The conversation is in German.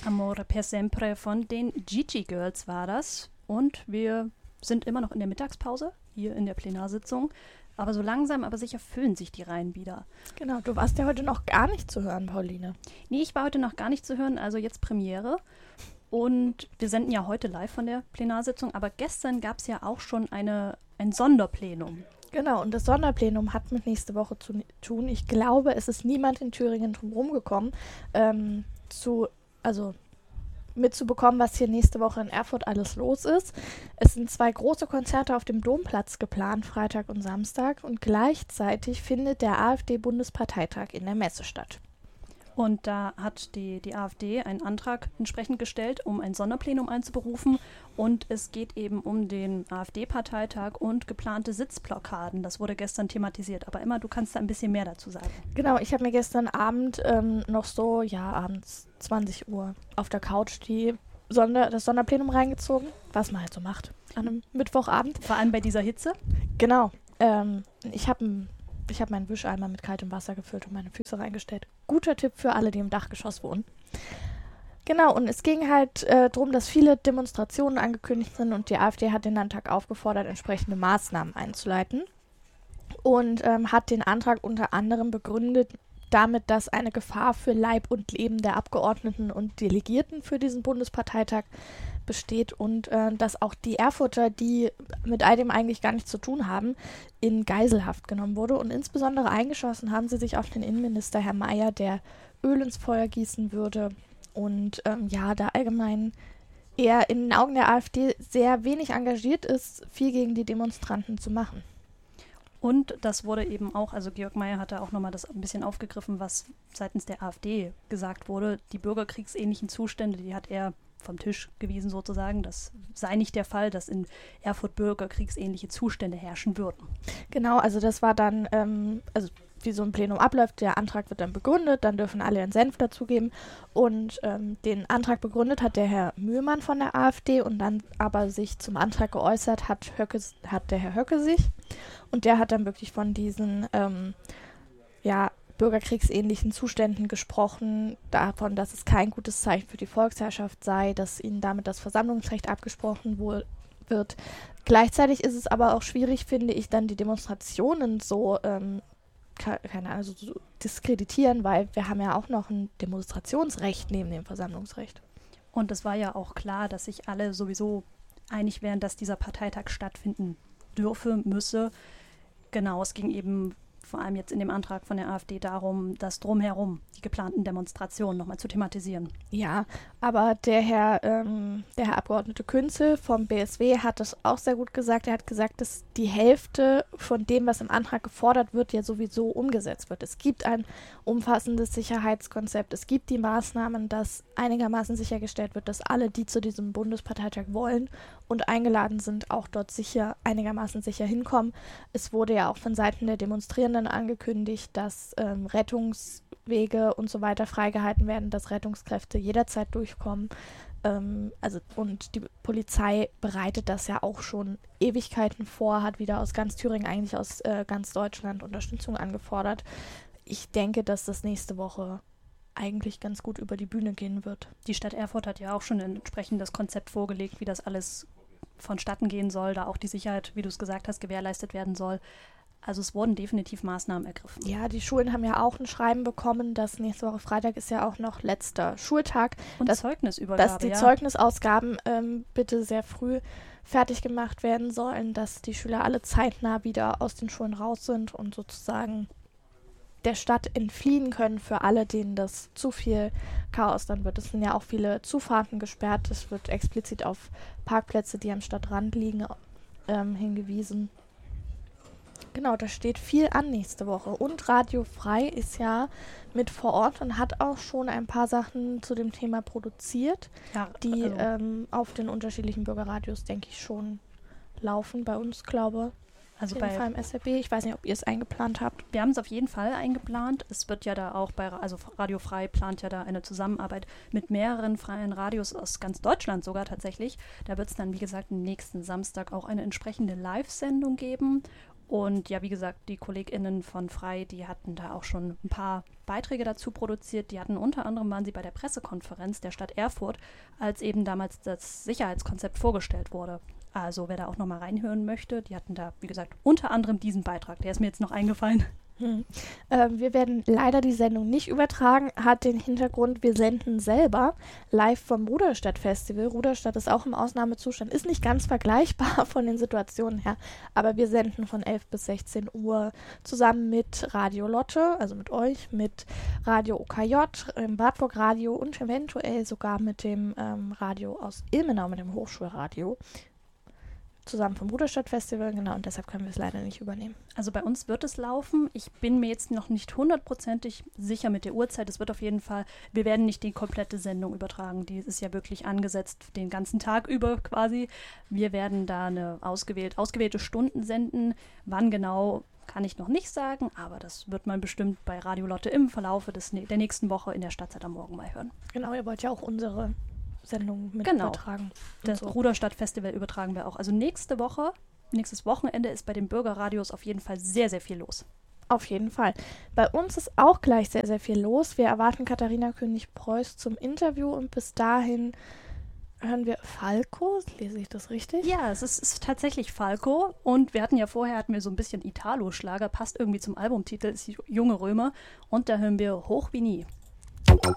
Amore per sempre von den Gigi Girls war das. Und wir sind immer noch in der Mittagspause, hier in der Plenarsitzung. Aber so langsam, aber sicher füllen sich die Reihen wieder. Genau, du warst ja heute noch gar nicht zu hören, Pauline. Nee, ich war heute noch gar nicht zu hören, also jetzt Premiere. Und wir senden ja heute live von der Plenarsitzung, aber gestern gab es ja auch schon ein Sonderplenum. Genau, und das Sonderplenum hat mit nächste Woche zu tun. Ich glaube, es ist niemand in Thüringen drum gekommen, mitzubekommen, was hier nächste Woche in Erfurt alles los ist. Es sind 2 große Konzerte auf dem Domplatz geplant, Freitag und Samstag. Und gleichzeitig findet der AfD-Bundesparteitag in der Messe statt. Und da hat die AfD einen Antrag entsprechend gestellt, um ein Sonderplenum einzuberufen. Und es geht eben um den AfD-Parteitag und geplante Sitzblockaden. Das wurde gestern thematisiert. Aber Emma, du kannst da ein bisschen mehr dazu sagen. Genau, ich habe mir gestern Abend abends 20 Uhr auf der Couch das Sonderplenum reingezogen, was man halt so macht an einem Mittwochabend. Vor allem bei dieser Hitze? Genau. Ich habe meinen Wischeimer mit kaltem Wasser gefüllt und meine Füße reingestellt. Guter Tipp für alle, die im Dachgeschoss wohnen. Genau, und es ging halt darum, dass viele Demonstrationen angekündigt sind und die AfD hat den Landtag aufgefordert, entsprechende Maßnahmen einzuleiten und hat den Antrag unter anderem begründet damit, dass eine Gefahr für Leib und Leben der Abgeordneten und Delegierten für diesen Bundesparteitag besteht und dass auch die Erfurter, die mit all dem eigentlich gar nichts zu tun haben, in Geiselhaft genommen wurde. Und insbesondere eingeschossen haben sie sich auf den Innenminister Herr Mayer, der Öl ins Feuer gießen würde und da allgemein eher in den Augen der AfD sehr wenig engagiert ist, viel gegen die Demonstranten zu machen. Und das wurde eben auch, also Georg Mayer hat da auch nochmal das ein bisschen aufgegriffen, was seitens der AfD gesagt wurde. Die bürgerkriegsähnlichen Zustände, die hat er vom Tisch gewiesen sozusagen. Das sei nicht der Fall, dass in Erfurt bürgerkriegsähnliche Zustände herrschen würden. Genau, also das war dann, wie so ein Plenum abläuft, der Antrag wird dann begründet, dann dürfen alle ihren Senf dazugeben und den Antrag begründet hat der Herr Mühlmann von der AfD und dann aber sich zum Antrag geäußert hat der Herr Höcke sich und der hat dann wirklich von diesen bürgerkriegsähnlichen Zuständen gesprochen, davon, dass es kein gutes Zeichen für die Volksherrschaft sei, dass ihnen damit das Versammlungsrecht abgesprochen wird. Gleichzeitig ist es aber auch schwierig, finde ich, dann die Demonstrationen so so diskreditieren, weil wir haben ja auch noch ein Demonstrationsrecht neben dem Versammlungsrecht. Und es war ja auch klar, dass sich alle sowieso einig wären, dass dieser Parteitag stattfinden müsse. Genau, es ging eben vor allem jetzt in dem Antrag von der AfD darum, das Drumherum, die geplanten Demonstrationen nochmal zu thematisieren. Ja, aber der Herr Abgeordnete Künzel vom BSW hat das auch sehr gut gesagt. Er hat gesagt, dass die Hälfte von dem, was im Antrag gefordert wird, ja sowieso umgesetzt wird. Es gibt ein umfassendes Sicherheitskonzept. Es gibt die Maßnahmen, dass einigermaßen sichergestellt wird, dass alle, die zu diesem Bundesparteitag wollen und eingeladen sind, auch dort einigermaßen sicher hinkommen. Es wurde ja auch von Seiten der Demonstrierenden angekündigt, dass Rettungswege und so weiter freigehalten werden, dass Rettungskräfte jederzeit durchkommen. Und die Polizei bereitet das ja auch schon Ewigkeiten vor, hat wieder aus ganz Thüringen, eigentlich aus ganz Deutschland Unterstützung angefordert. Ich denke, dass das nächste Woche eigentlich ganz gut über die Bühne gehen wird. Die Stadt Erfurt hat ja auch schon ein entsprechendes Konzept vorgelegt, wie das alles vonstatten gehen soll, da auch die Sicherheit, wie du es gesagt hast, gewährleistet werden soll. Also es wurden definitiv Maßnahmen ergriffen. Ja, die Schulen haben ja auch ein Schreiben bekommen, dass nächste Woche Freitag ist ja auch noch letzter Schultag. Und Zeugnisübergabe, dass die Zeugnisausgaben bitte sehr früh fertig gemacht werden sollen, dass die Schüler alle zeitnah wieder aus den Schulen raus sind und sozusagen der Stadt entfliehen können für alle, denen das zu viel Chaos dann wird. Es sind ja auch viele Zufahrten gesperrt. Es wird explizit auf Parkplätze, die am Stadtrand liegen, hingewiesen. Genau, da steht viel an nächste Woche. Und Radio Frei ist ja mit vor Ort und hat auch schon ein paar Sachen zu dem Thema produziert, die auf den unterschiedlichen Bürgerradios, denke ich, schon laufen. Bei uns, glaube ich. Also bei im SRB. Ich weiß nicht, ob ihr es eingeplant habt. Wir haben es auf jeden Fall eingeplant. Es wird ja da auch Radio Frei plant ja da eine Zusammenarbeit mit mehreren freien Radios aus ganz Deutschland sogar tatsächlich. Da wird es dann, wie gesagt, nächsten Samstag auch eine entsprechende Live-Sendung geben. Und ja, wie gesagt, die KollegInnen von Frei, die hatten da auch schon ein paar Beiträge dazu produziert. Die hatten unter anderem, waren sie bei der Pressekonferenz der Stadt Erfurt, als eben damals das Sicherheitskonzept vorgestellt wurde. Also wer da auch nochmal reinhören möchte, die hatten da, wie gesagt, unter anderem diesen Beitrag. Der ist mir jetzt noch eingefallen. Wir werden leider die Sendung nicht übertragen, hat den Hintergrund, wir senden selber live vom Ruderstadt-Festival. Ruderstadt ist auch im Ausnahmezustand, ist nicht ganz vergleichbar von den Situationen her, aber wir senden von 11 bis 16 Uhr zusammen mit Radio Lotte, also mit euch, mit Radio OKJ, im Wartburg Radio und eventuell sogar mit dem Radio aus Ilmenau, mit dem Hochschulradio. Zusammen vom Ruderstadt-Festival, genau, und deshalb können wir es leider nicht übernehmen. Also bei uns wird es laufen. Ich bin mir jetzt noch nicht hundertprozentig sicher mit der Uhrzeit. Es wird auf jeden Fall, wir werden nicht die komplette Sendung übertragen. Die ist ja wirklich angesetzt den ganzen Tag über quasi. Wir werden da eine ausgewählte Stunden senden. Wann genau, kann ich noch nicht sagen, aber das wird man bestimmt bei Radio Lotte im Verlaufe der nächsten Woche in der Stadtzeit am Morgen mal hören. Genau, ihr wollt ja auch unsere Sendung mit übertragen. Das Ruderstadt-Festival übertragen wir auch. Also nächstes Wochenende ist bei den Bürgerradios auf jeden Fall sehr, sehr viel los. Auf jeden Fall. Bei uns ist auch gleich sehr, sehr viel los. Wir erwarten Katharina König-Preuß zum Interview und bis dahin hören wir Falco. Lese ich das richtig? Ja, es ist tatsächlich Falco und wir hatten so ein bisschen Italo-Schlager, passt irgendwie zum Albumtitel, ist die Junge Römer und da hören wir Hoch wie nie.